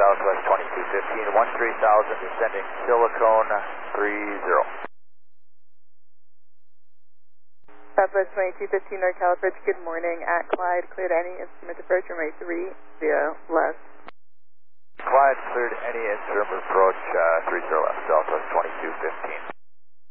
Southwest 2215, 13,000 descending Silicone 30. Southwest 2215 North California, good morning. At Clyde, cleared any instrument approach runway 30 left. Clyde cleared any interim approach 30 left, Southwest 2215.